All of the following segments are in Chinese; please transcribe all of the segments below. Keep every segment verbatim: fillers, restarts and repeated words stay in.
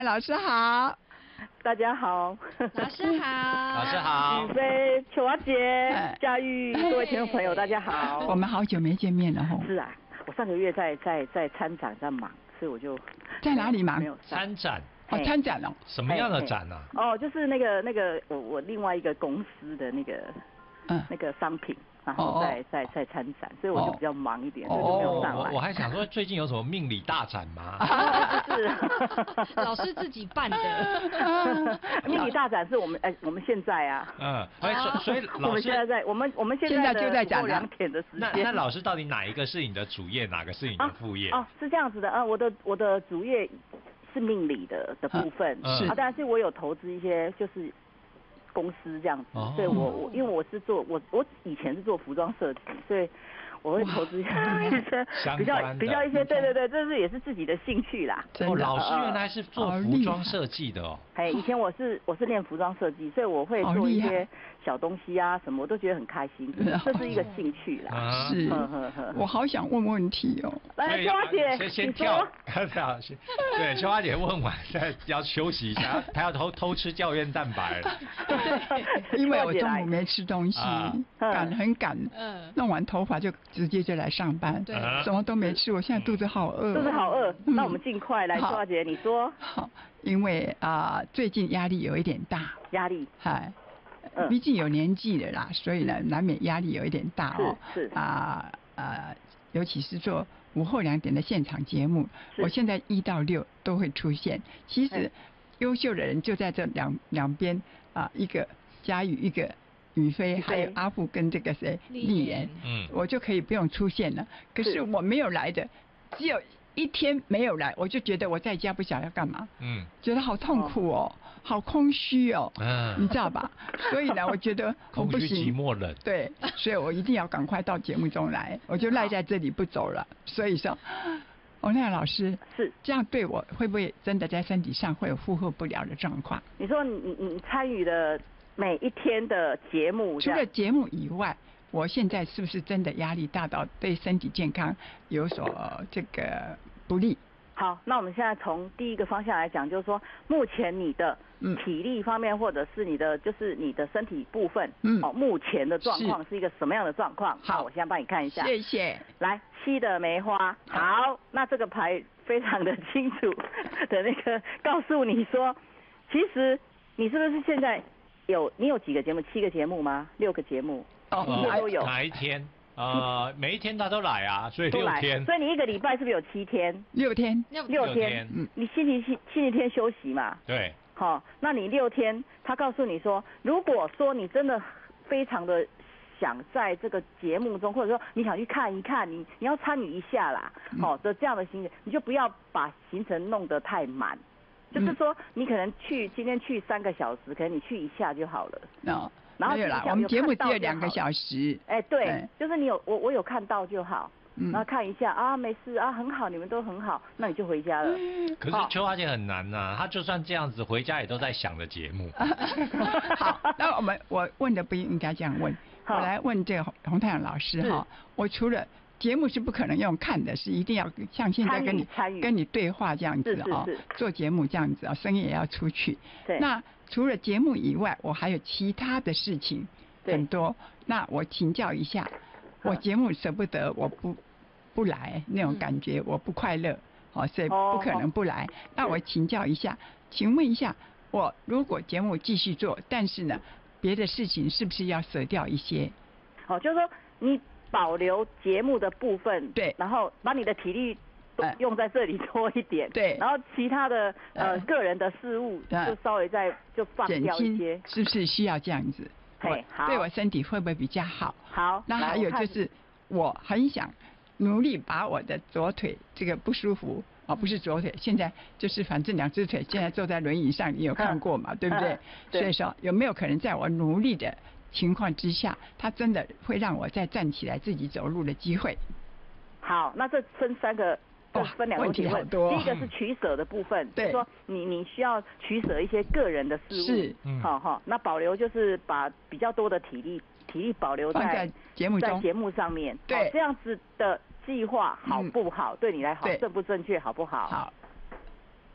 老师好， 大家好， 老师好， 老师好， 雨飞、秋华姐、佳玉，各位听众朋友，大家好。 我们好久没见面了吼。 是啊，我上个月在在在参展在忙，所以我就在哪里忙？ 没有参展哦，参展哦。 什么样的展啊？ 哦，就是那个那个我我另外一个公司的那个嗯那个商品。然后再再再参展，所以我就比较忙一点，所以就没有上来。 我还想说，最近有什么命理大展吗？ 不是， 老师自己办的。 命理大展是我们哎，我们现在啊。 嗯，哎，所以老师我们现在在我们我们现在就在展两点的时间。 那那老师到底哪一个是你的主业，哪个是你的副业？ 哦，是这样子的，呃，我的我的主业是命理的的部分， 是啊，但是我有投资一些就是。公司这样子，哦、所以我我因为我是做我我以前是做服装设计，所以我会投资一些比较比较一些，对对对，这是也是自己的兴趣啦。 哦，老师原来是做服装设计的哦。 哎，以前我是我是练服装设计，所以我会做一些小东西啊什么，我都觉得很开心，这是一个兴趣啦。 是，我好想问问题哦。 来，秋花姐， 先先跳，对，秋花姐问完，再要休息一下，她要偷偷吃胶原蛋白了。 因为我中午没吃东西，赶很赶，弄完头发就直接就来上班，什么都没吃，我现在肚子好饿， 肚子好饿。那我们尽快来，秋花姐，你说。 好，因为啊最近压力有一点大， 压力， 嗨。毕竟有年纪了啦，所以呢，难免压力有一点大哦。 是是啊呃，尤其是做午后两点的现场节目，我现在一到六都会出现。其实优秀的人就在这两两边啊，一个佳宇，一个宇飞，还有阿富跟这个谁丽妍，嗯，我就可以不用出现了。可是我没有来的，只有一天没有来，我就觉得我在家不晓得要干嘛，嗯，觉得好痛苦哦。好空虚哦，嗯，你知道吧？所以呢，我觉得我不行， 空虚寂寞冷， 对，所以我一定要赶快到节目中来，我就赖在这里不走了。所以说，欧娜老师是这样对我，会不会真的在身体上会有负荷不了的状况？ 你说你你参与的每一天的节目， 除了节目以外，我现在是不是真的压力大到对身体健康有所、呃、这个不利？ 好，那我们现在从第一个方向来讲，就是说，目前你的体力方面，或者是你的就是你的身体部分，嗯，哦，目前的状况是一个什么样的状况？好，我现在帮你看一下。 谢谢。 来，七的梅花，好，那这个牌非常的清楚的那个告诉你说，其实你是不是现在有你有几个节目？七个节目吗？六个节目？ 哦， 哪都有。哪一天？呃，每一天他都来啊，所以六天。 所以你一个礼拜是不是有七天？ 六天， 六天。嗯，你星期七、星期天休息嘛？ 对。 好、哦，那你六天，他告诉你说，如果说你真的非常的想在这个节目中，或者说你想去看一看，你你要参与一下啦，好、哦、的这样的行程，你就不要把行程弄得太满。就是说，你可能去今天去三个小时，可能你去一下就好了。 哦。 然后没有啦，我们节目只有两个小时。 哎，对，就是你有我我有看到就好，然后看一下啊，没事啊，很好，你们都很好，那你就回家了。 可是秋花姐很难呐，她就算这样子回家也都在想着节目。 好，那我们我问的不应该这样问，我来问这个洪太阳老师哈，我除了节目是不可能用看的，是一定要像现在跟你跟你对话这样子啊，做节目这样子啊，声音也要出去。 对， 那。除了节目以外，我还有其他的事情很多。那我请教一下，我节目舍不得，我不不来那种感觉，我不快乐，好、哦，所以不可能不来。那我请教一下，请问一下，我如果节目继续做，但是呢，别的事情是不是要舍掉一些？ 好，就是说你保留节目的部分， 对， 然后把你的体力。用在这里多一点， 对， 然后其他的呃个人的事物就稍微再就放掉一些， 是不是需要这样子？ 对，好， 对我身体会不会比较好？ 好， 那还有就是我很想努力把我的左腿这个不舒服哦，不是左腿，现在就是反正两只腿现在坐在轮椅上，你有看过嘛？对不对？所以说有没有可能在我努力的情况之下，它真的会让我再站起来自己走路的机会？ 好，那这分三个。这分两个问题问，第一个是取舍的部分，就是说你你需要取舍一些个人的事物， 是， 好好，那保留就是把比较多的体力体力保留在节目在节目上面， 对， 这样子的计划好不好？对你来好，正不正确？好不好？ 好。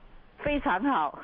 非常好。